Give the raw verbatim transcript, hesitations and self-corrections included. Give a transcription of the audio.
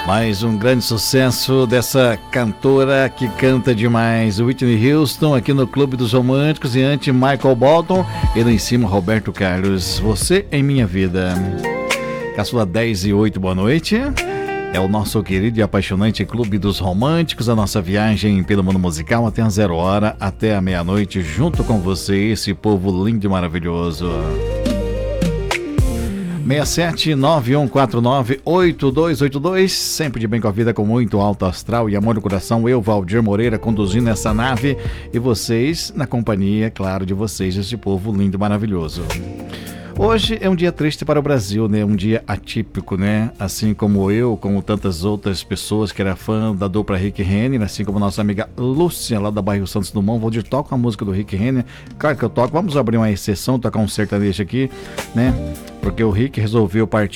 Mais um grande sucesso dessa cantora que canta demais, Whitney Houston, aqui no Clube dos Românticos. E antes, Michael Bolton e lá em cima, Roberto Carlos, Você em Minha Vida. Caçula dez e oito, boa noite. É o nosso querido e apaixonante Clube dos Românticos, a nossa viagem pelo mundo musical até a zero hora, até a meia-noite, junto com você, esse povo lindo e maravilhoso. seis sete nove um quatro nove oito dois oito dois, sempre de bem com a vida, com muito alto astral e amor no coração. Eu, Valdir Moreira, conduzindo essa nave e vocês na companhia, claro, de vocês, esse povo lindo e maravilhoso. Hoje é um dia triste para o Brasil, né? Um dia atípico, né? Assim como eu, como tantas outras pessoas que era fã da dupla Rick Renner, assim como nossa amiga Lúcia, lá da bairro Santos Dumont. Valdir, toca a música do Rick Renner. Claro que eu toco. Vamos abrir uma exceção, tocar um sertanejo aqui, né? Porque o Rick resolveu partir